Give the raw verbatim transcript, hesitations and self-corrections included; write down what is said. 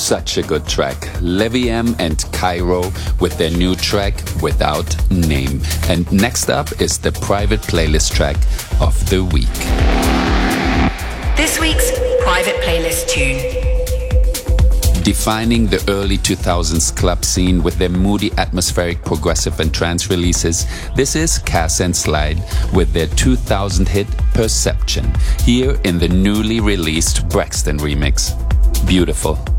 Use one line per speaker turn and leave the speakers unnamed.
Such a good track. Levy M and Cairo with their new track Without Name. And next up is the private playlist track of the week.
This week's private playlist tune.
Defining the early two thousands club scene with their moody, atmospheric, progressive and trance releases, this is Cass and Slide with their two thousand hit Perception, here in the newly released Braxton remix. Beautiful.